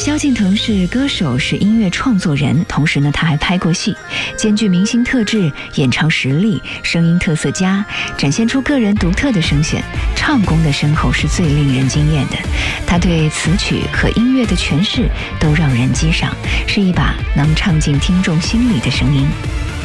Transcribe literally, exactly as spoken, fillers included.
萧敬腾是歌手，是音乐创作人，同时呢他还拍过戏，兼具明星特质、演唱实力、声音特色佳，展现出个人独特的声线，唱功的深厚是最令人惊艳的。他对词曲和音乐的诠释都让人激赏，是一把能唱进听众心里的声音。